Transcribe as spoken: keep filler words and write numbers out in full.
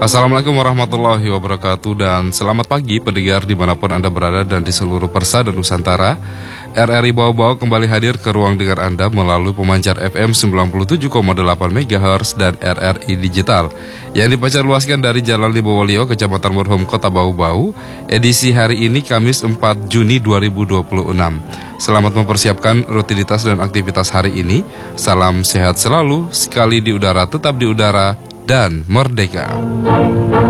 Assalamualaikum warahmatullahi wabarakatuh dan selamat pagi pendengar dimanapun Anda berada dan di seluruh Persa dan Nusantara. R R I Bau-Bau kembali hadir ke ruang dengar Anda melalui pemancar F M sembilan puluh tujuh koma delapan megahertz dan R R I Digital yang dipancar luaskan dari Jalan Libowolio, Kecamatan Merhum, Kota Bau-Bau. Edisi hari ini Kamis empat Juni dua ribu dua puluh enam. Selamat mempersiapkan rutinitas dan aktivitas hari ini. Salam sehat selalu, sekali di udara tetap di udara dan merdeka.